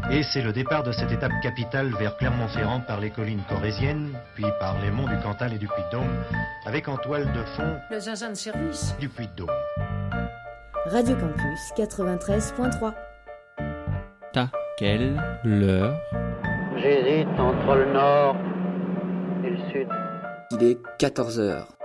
Et c'est le départ de cette étape capitale vers Clermont-Ferrand par les collines corréziennes, puis par les monts du Cantal et du Puy-de-Dôme, avec en toile de fond le zinzin de service du Puy-de-Dôme. Radio Campus 93.3. Quelle l'heure? J'hésite entre le nord et le sud. Il est 14h.